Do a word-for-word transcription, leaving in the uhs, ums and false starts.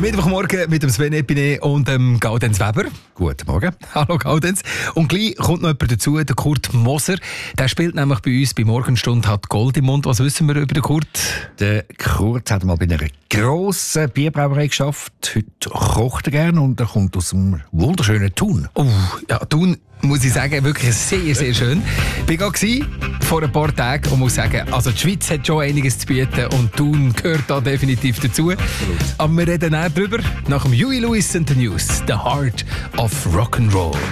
Mittwochmorgen mit dem Sven Epine und dem Gaudenz Weber. Guten Morgen. Hallo Gaudenz. Und gleich kommt noch jemand dazu, der Kurt Moser. Der spielt nämlich bei uns bei Morgenstunde, hat Gold im Mund. Was wissen wir über den Kurt? Der Kurt hat mal bei einer grossen Bierbrauerei geschafft. Heute kocht er gerne und er kommt aus einem wunderschönen Thun. Oh, ja, Thun, muss ich sagen, wirklich sehr, sehr schön. Ich war gerade vor ein paar Tagen und muss sagen, also die Schweiz hat schon einiges zu bieten und Thun gehört da definitiv dazu. Absolut. Aber wir reden auch drüber nach dem Huey Lewis and the News, The Heart of Rock'n'Roll.